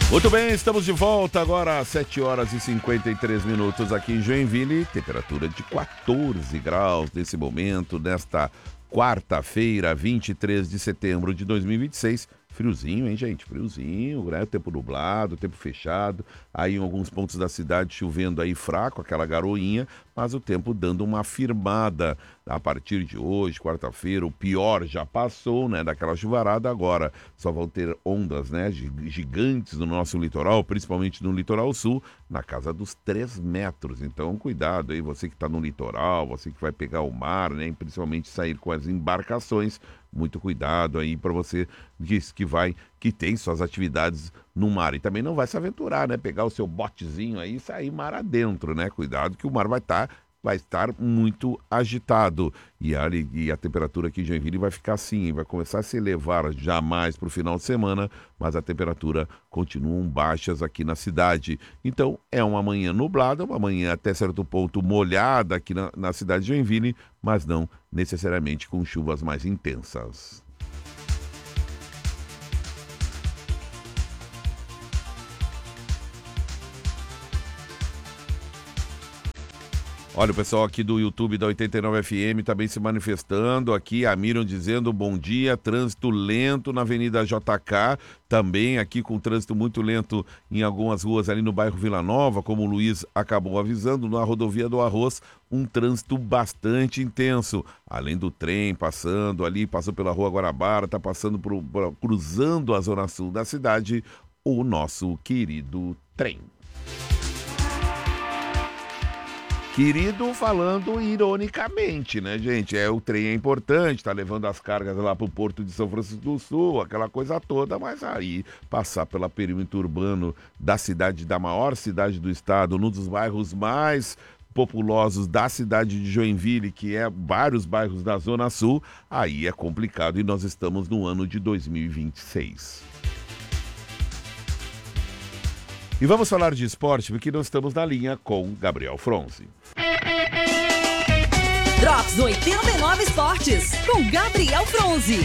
Muito bem, estamos de volta agora às 7 horas e 53 minutos aqui em Joinville. Temperatura de 14 graus nesse momento, nesta quarta-feira, 23 de setembro de 2026. Friozinho, hein, gente? Friozinho, né? Tempo nublado, tempo fechado. Aí em alguns pontos da cidade chovendo aí fraco, aquela garoinha, mas o tempo dando uma firmada. A partir de hoje, quarta-feira, o pior já passou, né? Daquela chuvarada, agora só vão ter ondas, né? Gigantes no nosso litoral, principalmente no litoral sul, na casa dos 3 metros. Então, cuidado aí, você que está no litoral, você que vai pegar o mar, né? E principalmente sair com as embarcações. Muito cuidado aí para você que tem suas atividades no mar. E também não vai se aventurar, né? Pegar o seu botezinho aí e sair mar adentro, né? Cuidado que o mar vai estar muito agitado. E a temperatura aqui em Joinville vai ficar assim, vai começar a se elevar já mais para o final de semana, mas a temperatura continuam baixas aqui na cidade. Então, é uma manhã nublada, uma manhã até certo ponto molhada aqui na cidade de Joinville, mas não necessariamente com chuvas mais intensas. Olha, o pessoal aqui do YouTube da 89 FM também se manifestando aqui, a Miriam dizendo bom dia, trânsito lento na Avenida JK, também aqui com trânsito muito lento em algumas ruas ali no bairro Vila Nova, como o Luiz acabou avisando, na rodovia do Arroz, um trânsito bastante intenso, além do trem passando ali, passou pela Rua Guarabara, está passando cruzando a zona sul da cidade, o nosso querido trem. Querido falando ironicamente, né, gente? O trem é importante, tá levando as cargas lá pro Porto de São Francisco do Sul, aquela coisa toda, mas aí passar pelo perímetro urbano da cidade, da maior cidade do estado, num dos bairros mais populosos da cidade de Joinville, que é vários bairros da Zona Sul, aí é complicado e nós estamos no ano de 2026. E vamos falar de esporte, porque nós estamos na linha com Gabriel Fronzi. Drops 89 Esportes, com Gabriel Fronzi.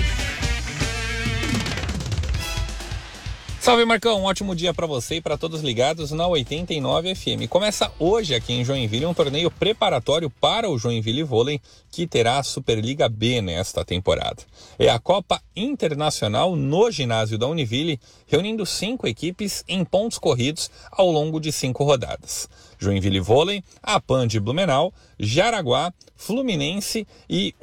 Salve, Marcão, um ótimo dia para você e para todos ligados na 89 FM. Começa hoje aqui em Joinville um torneio preparatório para o Joinville Vôlei, que terá a Superliga B nesta temporada. É a Copa Internacional no ginásio da Univille, reunindo 5 equipes em pontos corridos ao longo de 5 rodadas. Joinville Vôlei, APAN de Blumenau, Jaraguá, Fluminense e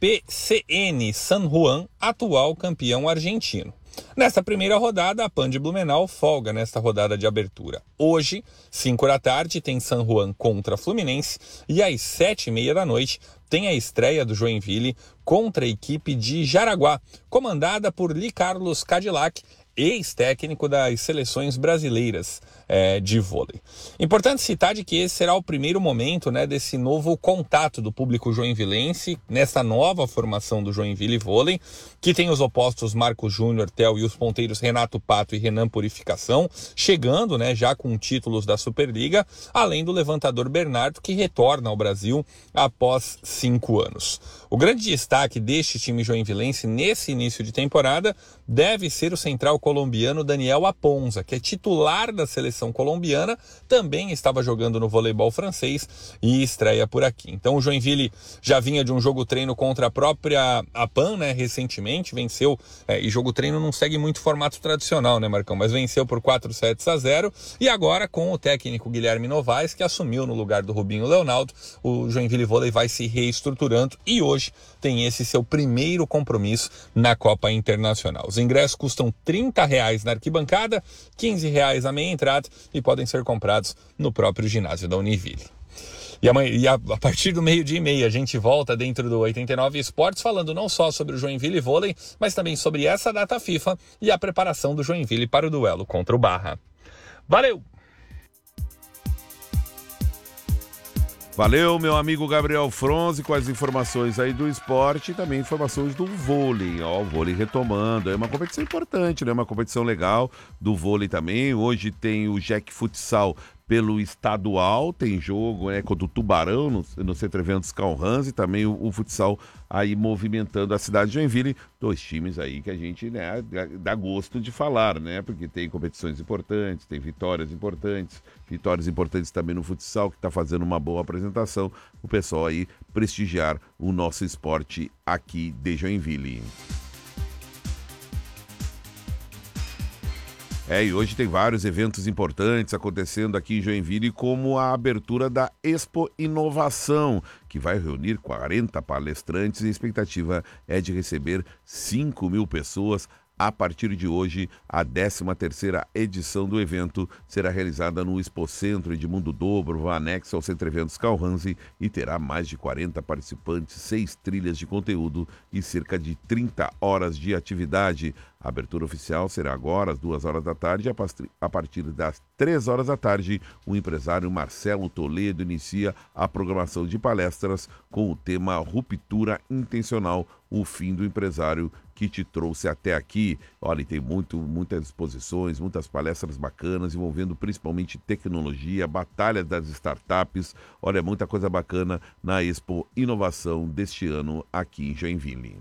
UPCN San Juan, atual campeão argentino. Nesta primeira rodada, a PAN de Blumenau folga nesta rodada de abertura. Hoje, 5 da tarde, tem San Juan contra Fluminense e às 7h30 da noite tem a estreia do Joinville contra a equipe de Jaraguá, comandada por Lee Carlos Cadillac, ex-técnico das seleções brasileiras de vôlei. Importante citar de que esse será o primeiro momento, né, desse novo contato do público joinvilense, nessa nova formação do Joinville Vôlei, que tem os opostos Marcos Júnior, Theo e os ponteiros Renato Pato e Renan Purificação, chegando, né, já com títulos da Superliga, além do levantador Bernardo, que retorna ao Brasil após 5 anos. O grande destaque deste time joinvilense nesse início de temporada deve ser o central colombiano Daniel Aponza, que é titular da seleção colombiana, também estava jogando no voleibol francês e estreia por aqui. Então o Joinville já vinha de um jogo-treino contra a própria APAN, né, recentemente, venceu, e jogo-treino não segue muito formato tradicional, né, Marcão, mas venceu por 4-0, e agora com o técnico Guilherme Novaes, que assumiu no lugar do Rubinho Leonardo, o Joinville Vôlei vai se reestruturando e hoje tem esse seu primeiro compromisso na Copa Internacional. Os ingressos custam R$30 na arquibancada, R$15 a meia entrada e podem ser comprados no próprio ginásio da Univille. E a partir do 12h30 a gente volta dentro do 89 Esportes falando não só sobre o Joinville Vôlei, mas também sobre essa data FIFA e a preparação do Joinville para o duelo contra o Barra. Valeu! Valeu, meu amigo Gabriel Fronzi, com as informações aí do esporte e também informações do vôlei. Ó, o vôlei retomando, é uma competição importante, né? Uma competição legal do vôlei também. Hoje tem o Jack Futsal pelo estadual, tem jogo contra o Tubarão no Centro Eventos Calrans e também o futsal aí movimentando a cidade de Joinville. 2 times aí que a gente dá gosto de falar, né? Porque tem competições importantes, tem vitórias importantes também no futsal, que está fazendo uma boa apresentação. O pessoal aí prestigiar o nosso esporte aqui de Joinville. E hoje tem vários eventos importantes acontecendo aqui em Joinville, como a abertura da Expo Inovação, que vai reunir 40 palestrantes e a expectativa é de receber 5.000 pessoas. A partir de hoje, a 13ª edição do evento será realizada no Expocentro Edmundo Dobro, anexo ao Centro Eventos Calrans, e terá mais de 40 participantes, 6 trilhas de conteúdo e cerca de 30 horas de atividade. A abertura oficial será agora às 2 horas da tarde. A partir das 3 horas da tarde, o empresário Marcelo Toledo inicia a programação de palestras com o tema Ruptura Intencional, o fim do empresário que te trouxe até aqui. Olha, tem muitas exposições, muitas palestras bacanas, envolvendo principalmente tecnologia, batalha das startups. Olha, muita coisa bacana na Expo Inovação deste ano aqui em Joinville.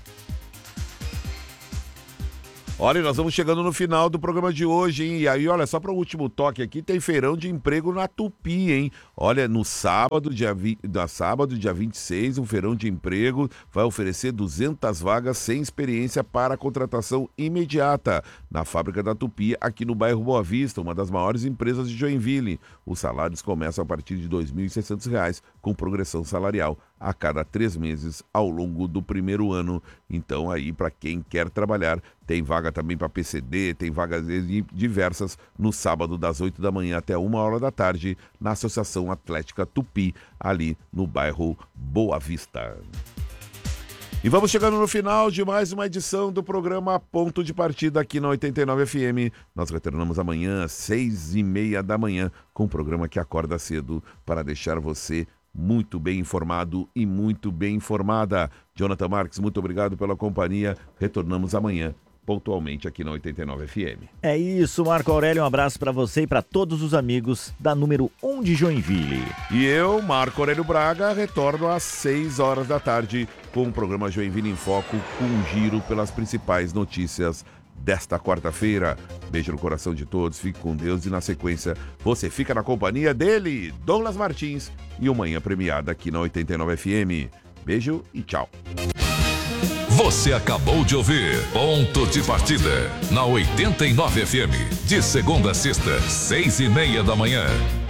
Olha, nós vamos chegando no final do programa de hoje, hein? E aí, olha, só para o último toque aqui, tem feirão de emprego na Tupi, hein? Olha, no sábado, dia 26, um feirão de emprego vai oferecer 200 vagas sem experiência para contratação imediata na fábrica da Tupi, aqui no bairro Boa Vista, uma das maiores empresas de Joinville. Os salários começam a partir de R$ 2.600, com progressão salarial a cada 3 meses ao longo do primeiro ano. Então aí, para quem quer trabalhar, tem vaga também para PCD, tem vagas diversas no sábado das 8 da manhã até 1 hora da tarde na Associação Atlética Tupi, ali no bairro Boa Vista. E vamos chegando no final de mais uma edição do programa Ponto de Partida aqui na 89 FM. Nós retornamos amanhã às 6h30 da manhã com um programa que acorda cedo para deixar você muito bem informado e muito bem informada. Jonathan Marques, muito obrigado pela companhia. Retornamos amanhã, pontualmente, aqui na 89 FM. É isso, Marco Aurélio. Um abraço para você e para todos os amigos da número 1 de Joinville. E eu, Marco Aurélio Braga, retorno às 6 horas da tarde com o programa Joinville em Foco, com um giro pelas principais notícias desta quarta-feira. Beijo no coração de todos, fique com Deus e na sequência você fica na companhia dele, Douglas Martins, e o Manhã Premiada aqui na 89 FM. Beijo e tchau. Você acabou de ouvir Ponto de Partida na 89 FM, de segunda a sexta, 6h30 da manhã.